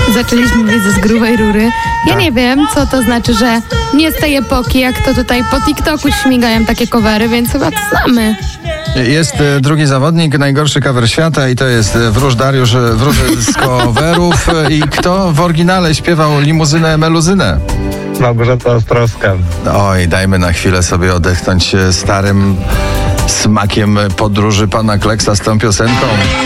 Zaczęliśmy mówić z grubej rury. Ja nie wiem, co to znaczy, że nie z tej epoki, jak to tutaj po TikToku śmigają takie covery, więc chyba to znamy. Jest drugi zawodnik, najgorszy cover świata i to jest Wróż Dariusz, wróży z coverów. I kto w oryginale śpiewał Limuzynę, meluzynę? Małgorzata Ostrowska. Oj, dajmy na chwilę sobie odetchnąć starym smakiem podróży pana Kleksa z tą piosenką.